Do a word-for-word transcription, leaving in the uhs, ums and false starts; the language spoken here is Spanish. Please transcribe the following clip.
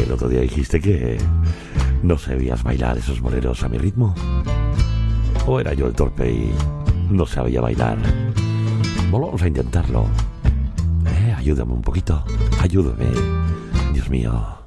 El otro día dijiste que no sabías bailar esos boleros a mi ritmo. ¿O era yo el torpe y no sabía bailar? Volvamos a intentarlo. Eh, ayúdame un poquito. Ayúdame. Dios mío.